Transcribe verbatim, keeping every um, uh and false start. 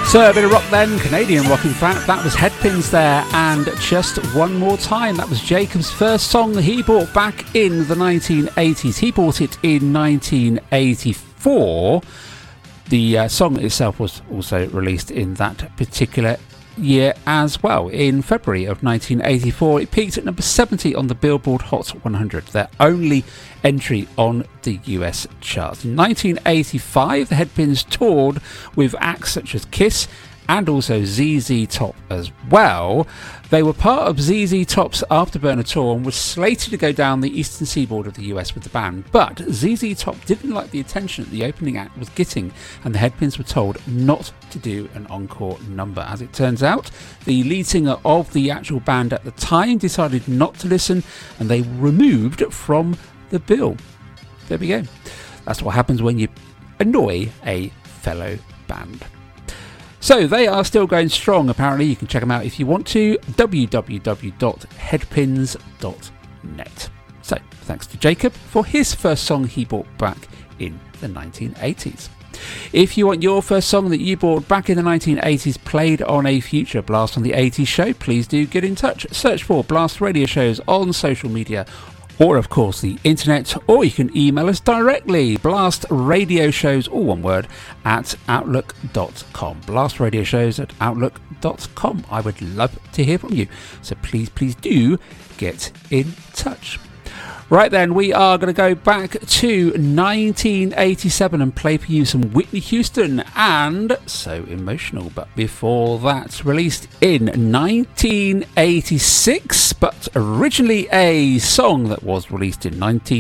So a bit of rock then, Canadian rock in fact. That was Headpins there, and Just One More Time. That was Jacob's first song that he brought back in the nineteen eighties. He bought it in nineteen eighty-four. The uh, song itself was also released in that particular year as well. In February of nineteen eighty-four, it peaked at number seventy on the Billboard Hot one hundred, their only entry on the U S charts. In nineteen eighty-five, the Headpins toured with acts such as Kiss and also Z Z Top as well. They were part of Z Z Top's Afterburner tour and was slated to go down the eastern seaboard of the U S with the band, but Z Z Top didn't like the attention that the opening act was getting, and the Headpins were told not to do an encore number. As it turns out, the lead singer of the actual band at the time decided not to listen, and they were removed from the bill. There we go. That's what happens when you annoy a fellow band. So they are still going strong, apparently. You can check them out if you want to. w w w dot headpins dot net. So thanks to Jacob for his first song he brought back in the nineteen eighties. If you want your first song that you bought back in the nineteen eighties played on a future Blast on the eighties show, please do get in touch. Search for Blast Radio Shows on social media, or of course the internet, or you can email us directly, blast radio shows, all one word, at outlook dot com. blast radio shows at outlook dot com. I would love to hear from you, so please, please do get in touch. Right then, we are going to go back to nineteen eighty-seven and play for you some Whitney Houston and So Emotional. But before that, released in nineteen eighty-six, but originally a song that was released in nineteen